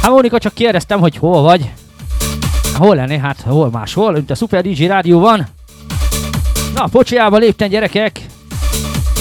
Hát Mónika, csak kérdeztem, hogy hol vagy. Hol lenné? Hát hol máshol, mint a Super DJ Rádióban. Na, pocsiába lépten, gyerekek.